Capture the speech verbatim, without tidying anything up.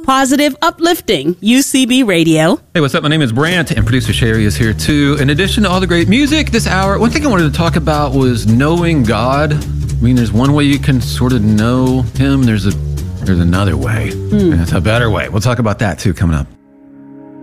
positive, uplifting U C B Radio. Hey, what's up? My name is Brant, and producer Sherry is here too. In addition to all the great music this hour, one thing I wanted to talk about was knowing God. I mean, there's one way you can sort of know Him. There's a there's another way, mm. and it's a better way. We'll talk about that too coming up.